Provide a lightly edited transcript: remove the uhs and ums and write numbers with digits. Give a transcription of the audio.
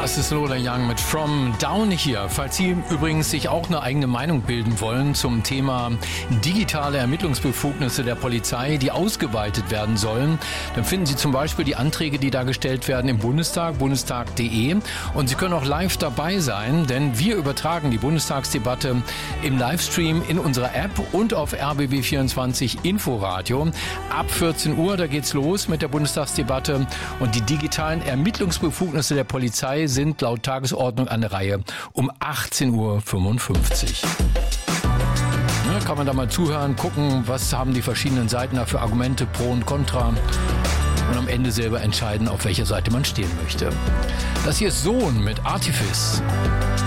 Das ist Lola Young mit From Down hier. Falls Sie übrigens sich auch eine eigene Meinung bilden wollen zum Thema digitale Ermittlungsbefugnisse der Polizei, die ausgeweitet werden sollen, dann finden Sie zum Beispiel die Anträge, die da gestellt werden im Bundestag, bundestag.de. Und Sie können auch live dabei sein, denn wir übertragen die Bundestagsdebatte im Livestream in unserer App und auf RBB24 Inforadio. Ab 14 Uhr, da geht's los mit der Bundestagsdebatte. Und die digitalen Ermittlungsbefugnisse der Polizei sind laut Tagesordnung an der Reihe um 18.55 Uhr. Ja, kann man da mal zuhören, gucken, was haben die verschiedenen Seiten da für Argumente, Pro und Contra. Und am Ende selber entscheiden, auf welcher Seite man stehen möchte. Das hier ist Sohn mit Artifice.